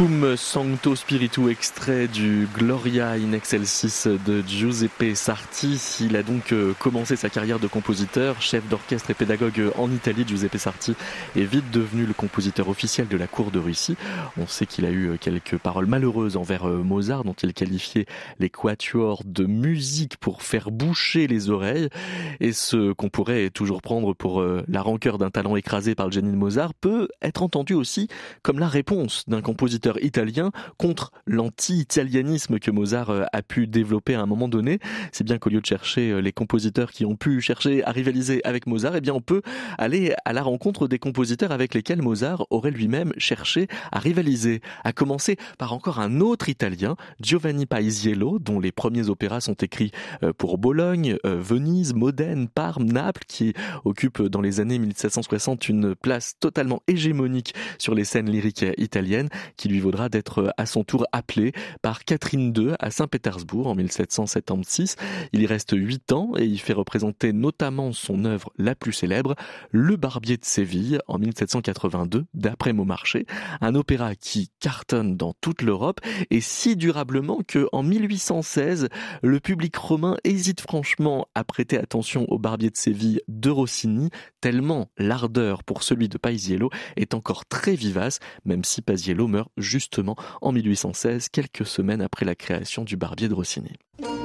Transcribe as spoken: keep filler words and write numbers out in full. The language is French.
Cum Sancto Spiritu, extrait du Gloria in Excelsis de Giuseppe Sarti. Il a donc commencé sa carrière de compositeur, chef d'orchestre et pédagogue en Italie. Giuseppe Sarti est vite devenu le compositeur officiel de la cour de Russie. On sait qu'il a eu quelques paroles malheureuses envers Mozart, dont il qualifiait les quatuors de musique pour faire boucher les oreilles. Et ce qu'on pourrait toujours prendre pour la rancœur d'un talent écrasé par le génie de Mozart peut être entendu aussi comme la réponse d'un compositeur italien contre l'anti-italianisme que Mozart a pu développer à un moment donné. C'est bien qu'au lieu de chercher les compositeurs qui ont pu chercher à rivaliser avec Mozart, eh bien on peut aller à la rencontre des compositeurs avec lesquels Mozart aurait lui-même cherché à rivaliser. À commencer par encore un autre Italien, Giovanni Paisiello, dont les premiers opéras sont écrits pour Bologne, Venise, Modène, Parme, Naples, qui occupe dans les années mille sept cent soixante une place totalement hégémonique sur les scènes lyriques italiennes, qui lui vaudra d'être à son tour appelé par Catherine deux à Saint-Pétersbourg en mille sept cent soixante-seize. Il y reste huit ans et il fait représenter notamment son œuvre la plus célèbre, Le Barbier de Séville, en mille sept cent quatre-vingt-deux, d'après Beaumarchais, un opéra qui cartonne dans toute l'Europe et si durablement que en mille huit cent seize, le public romain hésite franchement à prêter attention au Barbier de Séville de Rossini, tellement l'ardeur pour celui de Paisiello est encore très vivace, même si Paisiello meurt justement en mille huit cent seize, quelques semaines après la création du Barbier de Rossini.